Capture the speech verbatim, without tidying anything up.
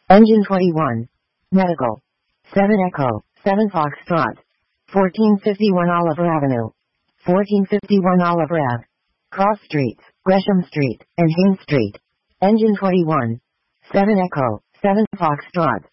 Engine twenty-one. Medical. seven Echo, seven Foxtrot. fourteen fifty-one Oliver Avenue. fourteen fifty-one Oliver Ave. Cross Streets, Gresham Street, and Haynes Street. Engine twenty-one. seven Echo, seven Foxtrot.